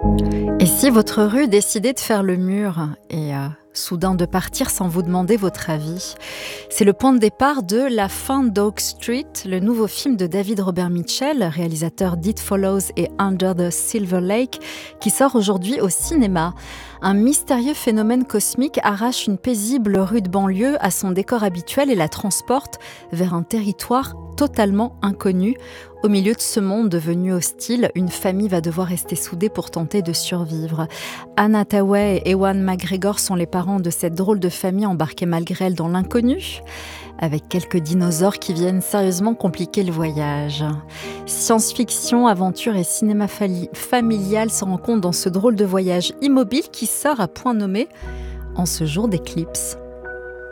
Et si votre rue décidait de faire le mur et soudain de partir sans vous demander votre avis? C'est le point de départ de La fin d'Oak Street, le nouveau film de David Robert Mitchell, réalisateur d'It Follows et Under the Silver Lake, qui sort aujourd'hui au cinéma. Un mystérieux phénomène cosmique arrache une paisible rue de banlieue à son décor habituel et la transporte vers un territoire totalement inconnu. Au milieu de ce monde devenu hostile, une famille va devoir rester soudée pour tenter de survivre. Anne Hathaway et Ewan McGregor sont les parents de cette drôle de famille embarquée malgré elle dans l'inconnu, avec quelques dinosaures qui viennent sérieusement compliquer le voyage. Science-fiction, aventure et cinéma familial se rencontrent dans ce drôle de voyage immobile qui sort à point nommé en ce jour d'éclipse.